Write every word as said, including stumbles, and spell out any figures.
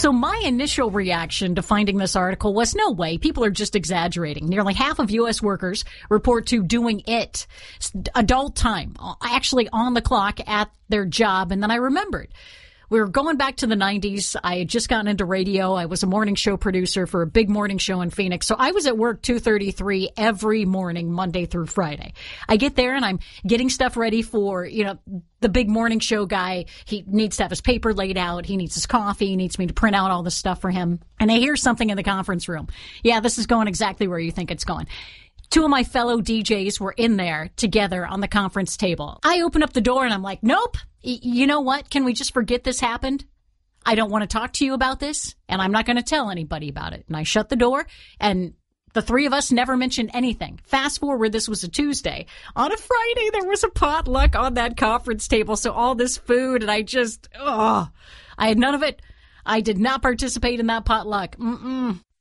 So my initial reaction to finding this article was, no way, people are just exaggerating. Nearly half of U S workers report to doing it, adult time, actually on the clock at their job. And then I remembered. We were going back to the nineties. I had just gotten into radio. I was a morning show producer for a big morning show in Phoenix. So I was at work two thirty-three every morning, Monday through Friday. I get there and I'm getting stuff ready for, you know, the big morning show guy. He needs to have his paper laid out. He needs his coffee. He needs me to print out all this stuff for him. And I hear something in the conference room. Yeah, this is going exactly where you think it's going. Two of my fellow D Js were in there together on the conference table. I open up the door and I'm like, nope. Y- you know what? Can we just forget this happened? I don't want to talk to you about this, and I'm not going to tell anybody about it. And I shut the door, and the three of us never mentioned anything. Fast forward, this was a Tuesday. On a Friday, there was a potluck on that conference table, so all this food, and I just, oh, I had none of it. I did not participate in that potluck. Mm-mm.